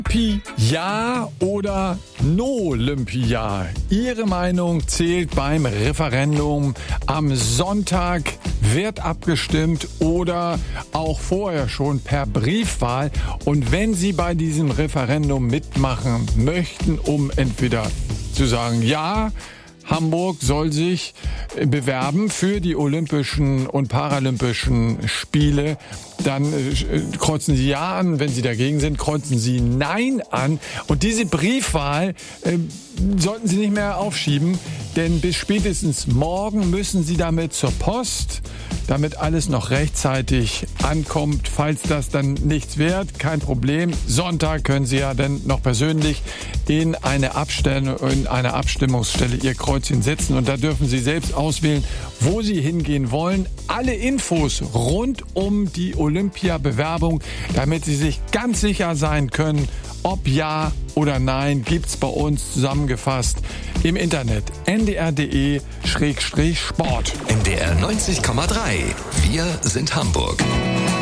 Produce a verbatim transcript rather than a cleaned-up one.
Pi, ja oder No-Olympia? Ihre Meinung zählt beim Referendum. Am Sonntag wird abgestimmt oder auch vorher schon per Briefwahl. Und wenn Sie bei diesem Referendum mitmachen möchten, um entweder zu sagen, ja, Hamburg soll sich bewerben für die Olympischen und Paralympischen Spiele, dann kreuzen Sie Ja an. Wenn Sie dagegen sind, kreuzen Sie Nein an. Und diese Briefwahl äh, sollten Sie nicht mehr aufschieben, denn bis spätestens morgen müssen Sie damit zur Post, damit alles noch rechtzeitig ankommt. Falls das dann nichts wird, kein Problem. Sonntag können Sie ja dann noch persönlich in eine Abstimmung, in eine Abstimmungsstelle Ihr Kreuzchen setzen und da dürfen Sie selbst auswählen, wo Sie hingehen wollen. Alle Infos rund um die Olympia-Bewerbung, damit Sie sich ganz sicher sein können, ob ja oder nein, gibt's bei uns zusammengefasst im Internet n d r punkt d e Schrägstrich Sport. N D R neunzig Komma drei. Wir sind Hamburg.